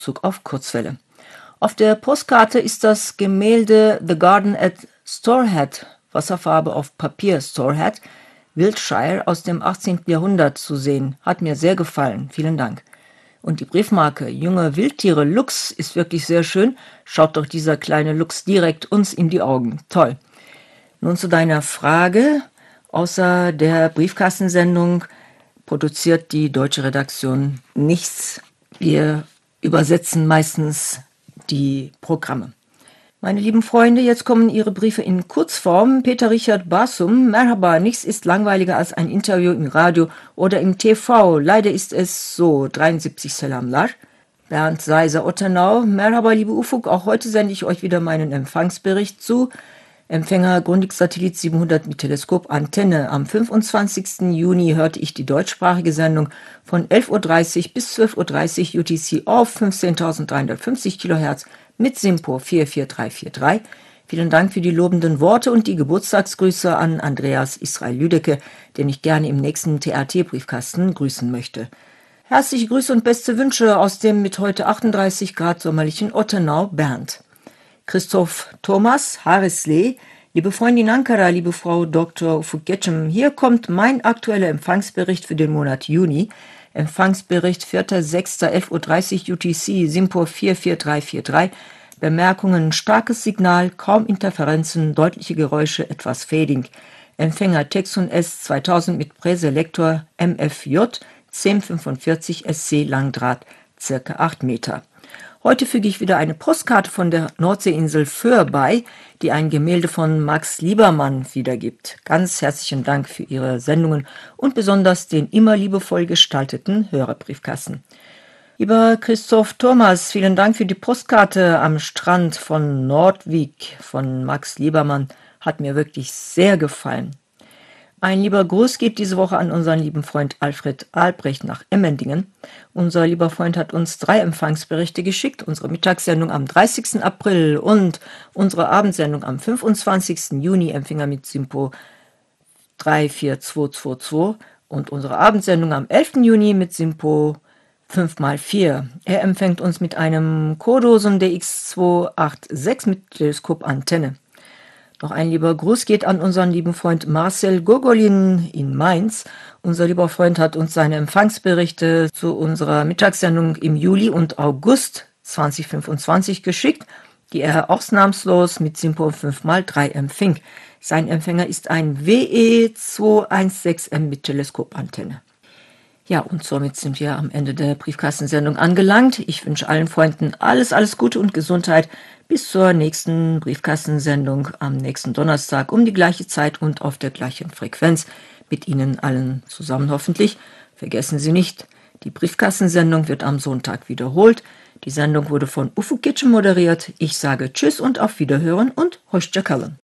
Zug auf Kurzwelle. Auf der Postkarte ist das Gemälde The Garden at Storehead, Wasserfarbe auf Papier Storehead, Wiltshire aus dem 18. Jahrhundert zu sehen. Hat mir sehr gefallen. Vielen Dank. Und die Briefmarke Junge Wildtiere Luchs ist wirklich sehr schön. Schaut doch dieser kleine Luchs direkt uns in die Augen. Toll. Nun zu deiner Frage. Außer der Briefkastensendung produziert die deutsche Redaktion nichts. Wir übersetzen meistens die Programme. Meine lieben Freunde, jetzt kommen Ihre Briefe in Kurzform. Peter Richard Basum, Merhaba, nichts ist langweiliger als ein Interview im Radio oder im TV. Leider ist es so. 73 Selamlar. Bernd Seiser Ottenau, Merhaba, liebe Ufuk, auch heute sende ich euch wieder meinen Empfangsbericht zu. Empfänger Grundig-Satellit 700 mit Teleskopantenne. Am 25. Juni hörte ich die deutschsprachige Sendung von 11:30 Uhr bis 12:30 Uhr UTC auf 15.350 kHz mit SINPO 44343. Vielen Dank für die lobenden Worte und die Geburtstagsgrüße an Andreas Israel Lüdecke, den ich gerne im nächsten TRT-Briefkasten grüßen möchte. Herzliche Grüße und beste Wünsche aus dem mit heute 38 Grad sommerlichen Ottenau, Bernd. Christoph Thomas Harislee, liebe Freundin Ankara, liebe Frau Dr. Ufuk Getchem, hier kommt mein aktueller Empfangsbericht für den Monat Juni. Empfangsbericht 4.6.11:30 Uhr UTC, SINPO 44343. Bemerkungen, starkes Signal, kaum Interferenzen, deutliche Geräusche, etwas Fading. Empfänger Texon S 2000 mit Präselektor MFJ 1045 SC Langdraht, circa 8 Meter. Heute füge ich wieder eine Postkarte von der Nordseeinsel Föhr bei, die ein Gemälde von Max Liebermann wiedergibt. Ganz herzlichen Dank für Ihre Sendungen und besonders den immer liebevoll gestalteten Hörerbriefkasten. Lieber Christoph Thomas, vielen Dank für die Postkarte am Strand von Nordwijk von Max Liebermann. Hat mir wirklich sehr gefallen. Ein lieber Gruß geht diese Woche an unseren lieben Freund Alfred Albrecht nach Emmendingen. Unser lieber Freund hat uns 3 Empfangsberichte geschickt, unsere Mittagssendung am 30. April und unsere Abendsendung am 25. Juni, Empfänger mit SINPO 34222 und unsere Abendsendung am 11. Juni mit SINPO 5x4. Er empfängt uns mit einem Kodoson DX286 mit Teleskopantenne. Noch ein lieber Gruß geht an unseren lieben Freund Marcel Gogolin in Mainz. Unser lieber Freund hat uns seine Empfangsberichte zu unserer Mittagssendung im Juli und August 2025 geschickt, die er ausnahmslos mit SINPO 5x3 empfing. Sein Empfänger ist ein WE216M mit Teleskopantenne. Ja, und somit sind wir am Ende der Briefkastensendung angelangt. Ich wünsche allen Freunden alles Gute und Gesundheit. Bis zur nächsten Briefkastensendung am nächsten Donnerstag um die gleiche Zeit und auf der gleichen Frequenz. Mit Ihnen allen zusammen hoffentlich. Vergessen Sie nicht, die Briefkastensendung wird am Sonntag wiederholt. Die Sendung wurde von Ufuk Getchem moderiert. Ich sage Tschüss und auf Wiederhören und Hoşça kalın.